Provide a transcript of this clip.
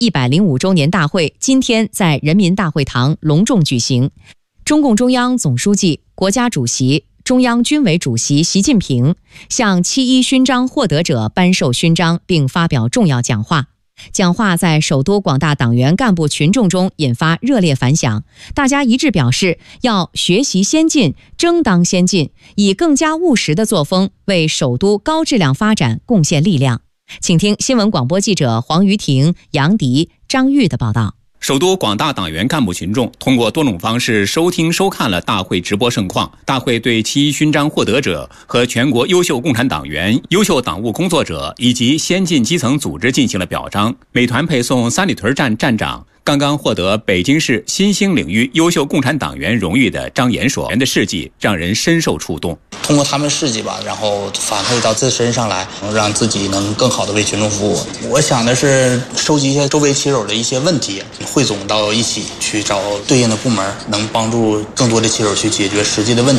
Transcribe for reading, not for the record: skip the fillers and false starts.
105周年大会今天在人民大会堂隆重举行。中共中央总书记、国家主席、中央军委主席习近平向7·1勋章获得者颁授勋章并发表重要讲话。讲话在首都广大党员干部群众中引发热烈反响，大家一致表示要学习先进，争当先进，以更加务实的作风为首都高质量发展贡献力量。请听新闻广播记者黄瑜婷、杨迪、张玉的报道。 首都广大党员干部群众通过多种方式收听收看了大会直播盛况。大会对7·1勋章获得者和全国优秀共产党员、优秀党务工作者以及先进基层组织进行了表彰。美团配送三里屯站站长刚刚获得北京市新兴领域优秀共产党员荣誉的张延硕的事迹让人深受触动。 通过他们事迹吧，然后反馈到自身上来，让自己能更好的为群众服务。我想的是收集一些周围骑手的一些问题，汇总到一起去找对应的部门，能帮助更多的骑手去解决实际的问题。